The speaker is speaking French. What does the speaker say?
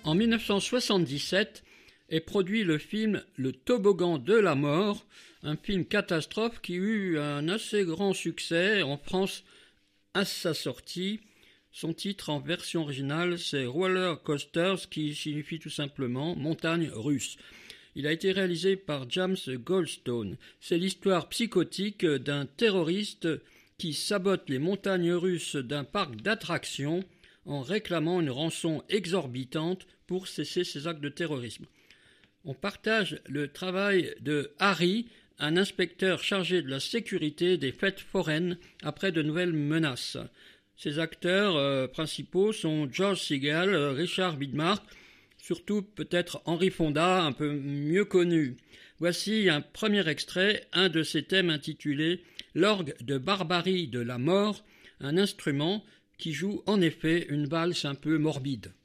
En 1977 est produit le film Le Toboggan de la mort, un film catastrophe qui eut un assez grand succès en France à sa sortie. Son titre en version originale, c'est Roller Coasters, qui signifie tout simplement montagne russe. Il a été réalisé par James Goldstone. C'est l'histoire psychotique d'un terroriste qui sabote les montagnes russes d'un parc d'attractions en réclamant une rançon exorbitante pour cesser ses actes de terrorisme. On partage le travail de Harry, un inspecteur chargé de la sécurité des fêtes foraines après de nouvelles menaces. Ses acteurs principaux sont George Segal, Richard Widmark, surtout peut-être Henry Fonda, un peu mieux connu. Voici un premier extrait, un de ses thèmes intitulé « L'orgue de barbarie de la mort », un instrument qui joue en effet une valse un peu morbide.